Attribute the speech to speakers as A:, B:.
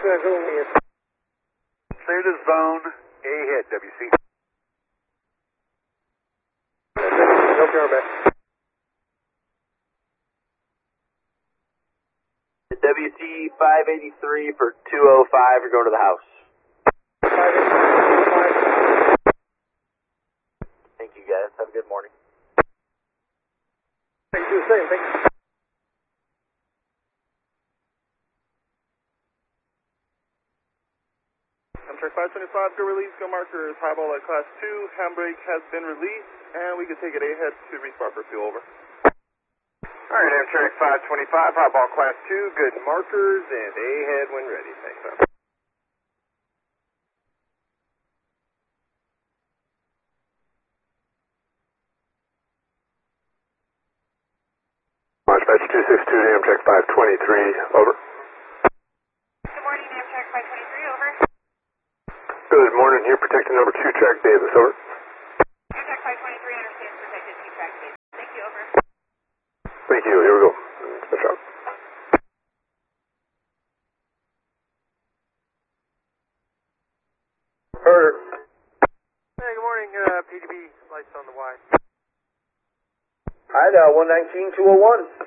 A: Clear to zone, A hit, WC.
B: WC 583 for 205, you're going to the house. Thank you guys, have a good morning.
C: Thank you, same, thank you. Amtrak 525, go release, go markers, highball at class 2, handbrake has been released, and we can take it ahead to respot for fuel, over.
A: Alright, Amtrak 525, highball class 2, good markers, and A head when ready. Thanks, sir.
D: Dispatch 262 to Amtrak 523, over.
E: Good morning, Amtrak 523, over.
D: Good morning, here protecting number 2 track Davis, over.
E: Amtrak 523 understands protected 2 track Davis. Thank you, over.
D: Thank you, here we go. Good job.
C: Herder. Hey, good morning, PDB, lights on the Y.
B: Hideout 119-201.